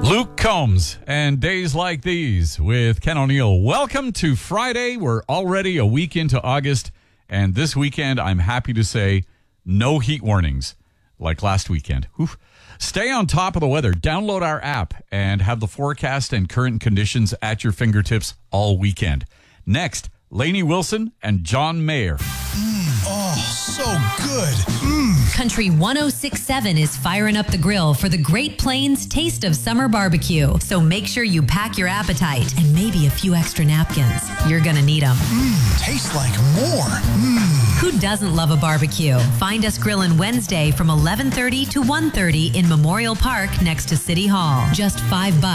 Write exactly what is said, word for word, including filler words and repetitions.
Luke Combs and Days Like These with Ken O'Neill. Welcome to Friday. We're already a week into August, and this weekend, I'm happy to say, no heat warnings like last weekend. Oof. Stay on top of the weather. Download our app and have the forecast and current conditions at your fingertips all weekend. Next, Lainey Wilson and John Mayer. Mm, oh, so good. Mm. Country one oh six point seven is firing up the grill for the Great Plains Taste of Summer Barbecue. So make sure you pack your appetite and maybe a few extra napkins. You're going to need them. Mmm, tastes like more. Mmm. Who doesn't love a barbecue? Find us grilling Wednesday from eleven thirty to one thirty in Memorial Park next to City Hall. Just five bucks.